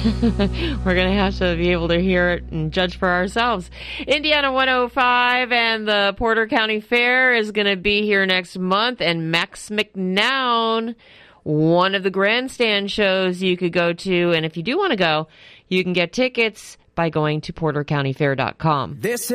We're going to have to be able to hear it and judge for ourselves. Indiana 105 and the Porter County Fair is going to be here next month. And Max McNown, one of the grandstand shows you could go to. And if you do want to go, you can get tickets by going to portercountyfair.com.